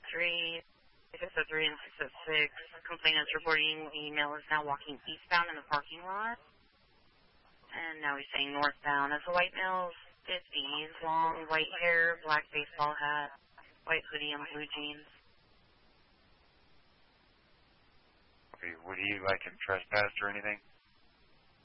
603, 603 and 606. Complainant's reporting email is now walking eastbound in the parking lot. And now he's saying northbound. As a white male, 50s, long white hair, black baseball hat, white hoodie and blue jeans. Okay, would he like him trespassed or anything?